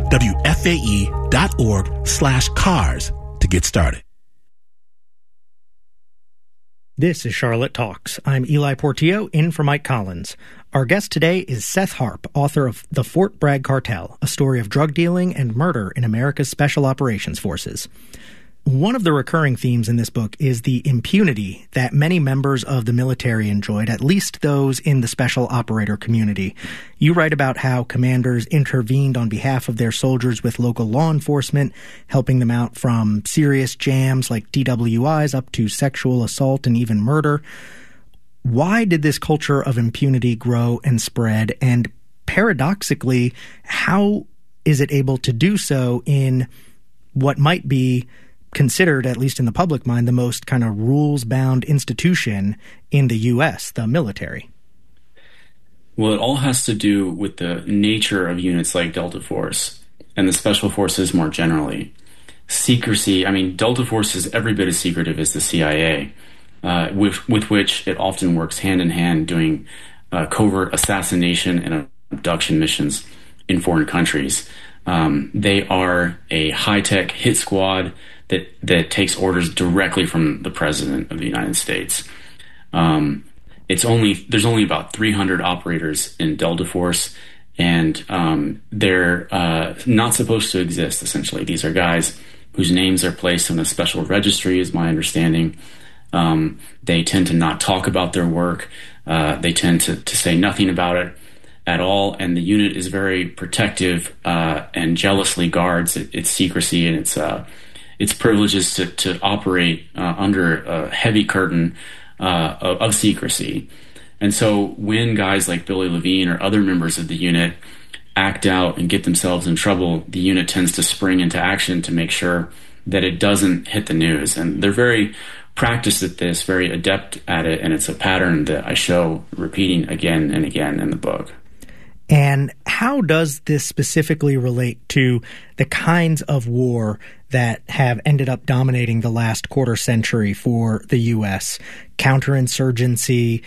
WFAE.org/cars to get started. This is Charlotte Talks. I'm Eli Portillo, in for Mike Collins. Our guest today is Seth Harp, author of The Fort Bragg Cartel, a story of drug dealing and murder in America's Special Operations Forces. One of the recurring themes in this book is the impunity that many members of the military enjoyed, at least those in the special operator community. You write about how commanders intervened on behalf of their soldiers with local law enforcement, helping them out from serious jams like DWIs up to sexual assault and even murder. Why did this culture of impunity grow and spread? And paradoxically, how is it able to do so in what might be considered, at least in the public mind, the most kind of rules-bound institution in the U.S., the military? Well, it all has to do with the nature of units like Delta Force and the Special Forces more generally. Secrecy, Delta Force is every bit as secretive as the CIA, with which it often works hand-in-hand doing covert assassination and abduction missions in foreign countries. They are a high-tech hit squad that takes orders directly from the President of the United States. There's only about 300 operators in Delta Force, and they're not supposed to exist, essentially. These are guys whose names are placed in a special registry, is my understanding. They tend to not talk about their work. They tend to say nothing about it at all, and the unit is very protective and jealously guards its secrecy and its privileges to operate under a heavy curtain of secrecy. And so when guys like Billy Levine or other members of the unit act out and get themselves in trouble, the unit tends to spring into action to make sure that it doesn't hit the news. And they're very practiced at this, very adept at it, and it's a pattern that I show repeating again and again in the book. And how does this specifically relate to the kinds of war that have ended up dominating the last quarter century for the U.S.? Counterinsurgency,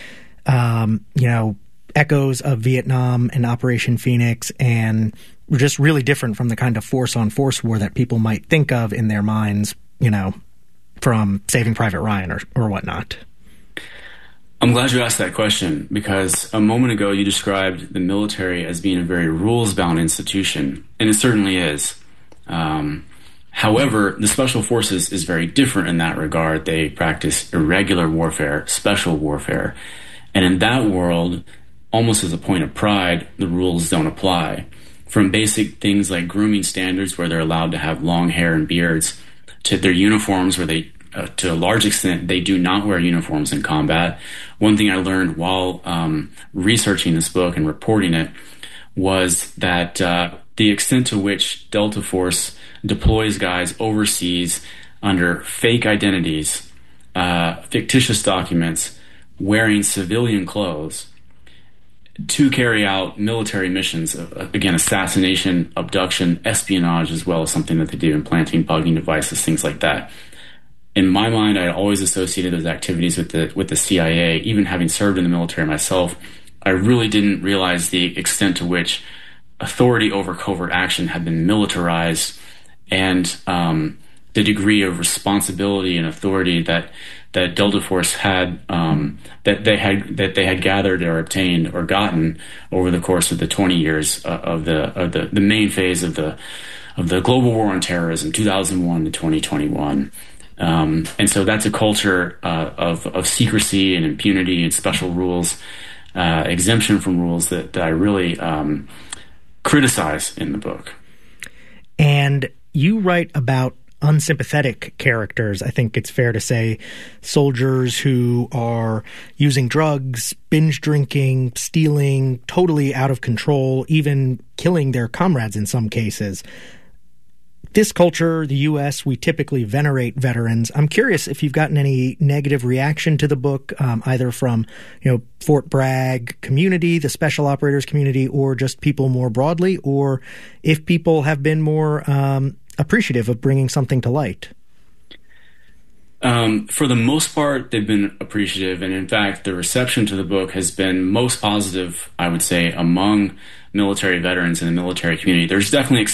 echoes of Vietnam and Operation Phoenix, and just really different from the kind of force-on-force war that people might think of in their minds, from Saving Private Ryan or whatnot. I'm glad you asked that question, because a moment ago you described the military as being a very rules-bound institution, and it certainly is. However, the Special Forces is very different in that regard. They practice irregular warfare, special warfare, and in that world, almost as a point of pride, the rules don't apply. From basic things like grooming standards, where they're allowed to have long hair and beards, to their uniforms, where they to a large extent, they do not wear uniforms in combat. One thing I learned while researching this book and reporting it was that the extent to which Delta Force deploys guys overseas under fake identities, fictitious documents, wearing civilian clothes to carry out military missions, again, assassination, abduction, espionage, as well as something that they do in planting bugging devices, things like that. In my mind, I always associated those activities with the CIA. Even having served in the military myself, I really didn't realize the extent to which authority over covert action had been militarized, and the degree of responsibility and authority that Delta Force had, that they had gathered or obtained or gotten over the course of the 20 years of the main phase of the global war on terrorism, 2001 to 2021. And so that's a culture of secrecy and impunity and special rules, exemption from rules that I really criticize in the book. And you write about unsympathetic characters. I think it's fair to say soldiers who are using drugs, binge drinking, stealing, totally out of control, even killing their comrades in some cases. This culture, the U.S., we typically venerate veterans. I'm curious if you've gotten any negative reaction to the book, either from, Fort Bragg community, the special operators community, or just people more broadly, or if people have been more appreciative of bringing something to light. For the most part, they've been appreciative. And in fact, the reception to the book has been most positive, I would say, among military veterans in the military community. There's definitely